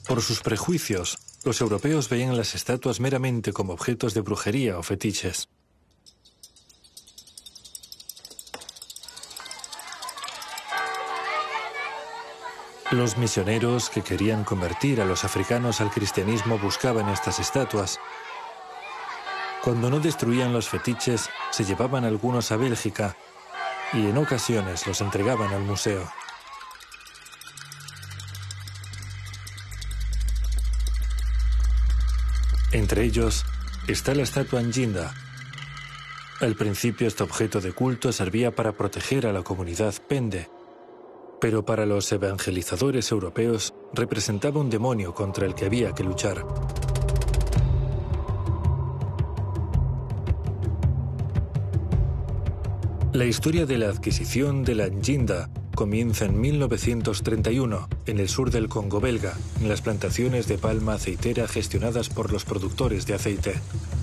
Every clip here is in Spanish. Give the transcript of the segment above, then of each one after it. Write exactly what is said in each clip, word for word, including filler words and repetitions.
Por sus prejuicios, los europeos veían las estatuas meramente como objetos de brujería o fetiches. Los misioneros que querían convertir a los africanos al cristianismo buscaban estas estatuas. Cuando no destruían los fetiches, se llevaban algunos a Bélgica y en ocasiones los entregaban al museo. Entre ellos está la estatua Njinda. Al principio este objeto de culto servía para proteger a la comunidad Pende, pero para los evangelizadores europeos representaba un demonio contra el que había que luchar. La historia de la adquisición de la Njinda comienza en mil novecientos treinta y uno, en el sur del Congo belga, en las plantaciones de palma aceitera gestionadas por los productores de aceite.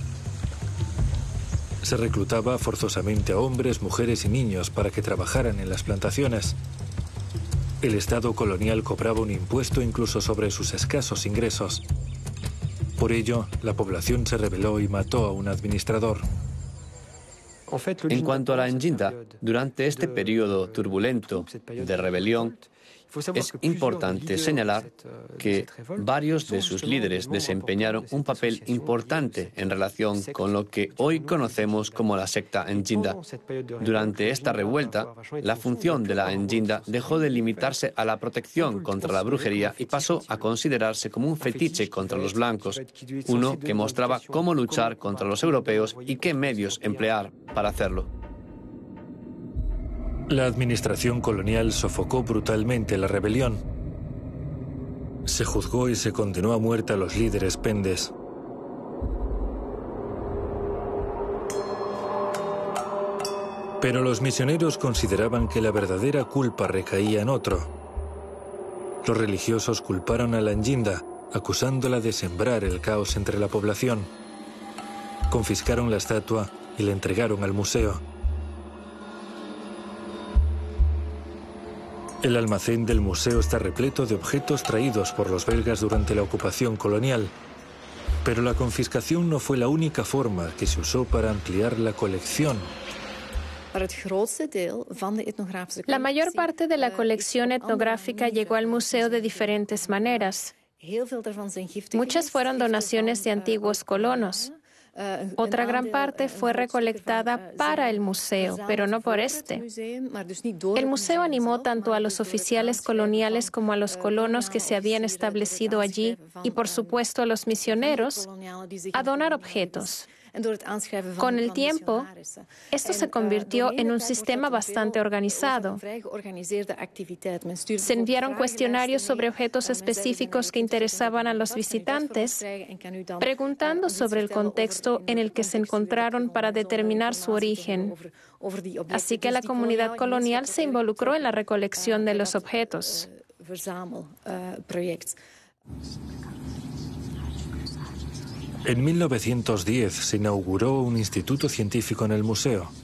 Se reclutaba forzosamente a hombres, mujeres y niños para que trabajaran en las plantaciones. El Estado colonial cobraba un impuesto incluso sobre sus escasos ingresos. Por ello, la población se rebeló y mató a un administrador. En cuanto a la Njinda, durante este periodo turbulento de rebelión, es importante señalar que varios de sus líderes desempeñaron un papel importante en relación con lo que hoy conocemos como la secta Njinda. Durante esta revuelta, la función de la Njinda dejó de limitarse a la protección contra la brujería y pasó a considerarse como un fetiche contra los blancos, uno que mostraba cómo luchar contra los europeos y qué medios emplear para hacerlo. La administración colonial sofocó brutalmente la rebelión. Se juzgó y se condenó a muerte a los líderes pendes. Pero los misioneros consideraban que la verdadera culpa recaía en otro. Los religiosos culparon a la Njinda, acusándola de sembrar el caos entre la población. Confiscaron la estatua y la entregaron al museo. El almacén del museo está repleto de objetos traídos por los belgas durante la ocupación colonial. Pero la confiscación no fue la única forma que se usó para ampliar la colección. La mayor parte de la colección etnográfica llegó al museo de diferentes maneras. Muchas fueron donaciones de antiguos colonos. Otra gran parte fue recolectada para el museo, pero no por este. El museo animó tanto a los oficiales coloniales como a los colonos que se habían establecido allí y, por supuesto, a los misioneros a donar objetos. Con el tiempo, esto se convirtió en un sistema bastante organizado. Se enviaron cuestionarios sobre objetos específicos que interesaban a los visitantes, preguntando sobre el contexto en el que se encontraron para determinar su origen. Así que la comunidad colonial se involucró en la recolección de los objetos. En mil novecientos diez se inauguró un instituto científico en el museo.